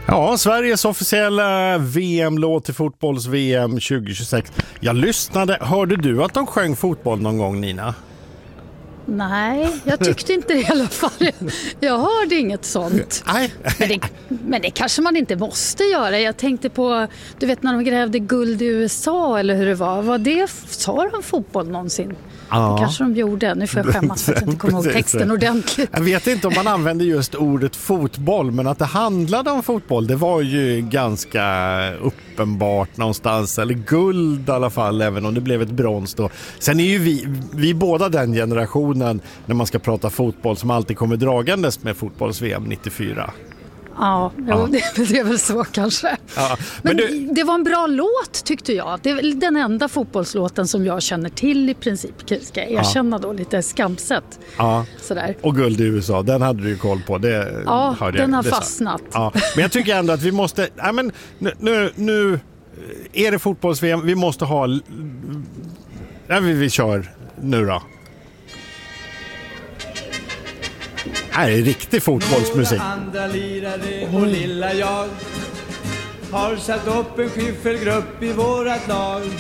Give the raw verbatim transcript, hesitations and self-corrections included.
Ja, Sveriges officiella V M-låt till fotbolls-V M tjugohundratjugosex. Jag lyssnade, hörde du att de sjöng fotboll någon gång, Nina? Nej, jag tyckte inte det i alla fall. Jag hörde inget sånt. Nej. Men det, men det kanske man inte måste göra. Jag tänkte på, du vet när de grävde guld i U S A eller hur det var. Var det, sa de fotboll någonsin? Ja. Det kanske de gjorde. Nu får jag skämmas för att jag inte kommer ihåg texten ordentligt. Jag vet inte om man använder just ordet fotboll, men att det handlade om fotboll, det var ju ganska uppenbart någonstans. Eller guld i alla fall, även om det blev ett brons då. Sen är ju vi, vi båda den generationen när man ska prata fotboll som alltid kommer dragandes med fotbolls-V M nittiofyra. Ja, ja. Det, det är väl så kanske. Ja, men men du... det var en bra låt tyckte jag. Det är väl den enda fotbollslåten som jag känner till i princip. Ska jag erkänna ja. då lite skamset. Ja. Sådär. Och guld i U S A, den hade du ju koll på. Det ja, hörde den jag. har det fastnat. Ja. Men jag tycker ändå att vi måste... Ja, men nu, nu är det fotbolls-V M. Vi måste ha... Ja, vi, vi kör nu då. Här är riktig fotbollsmusik. Några andra lirare och lilla jag har satt upp en skiffelgrupp i vårat lag.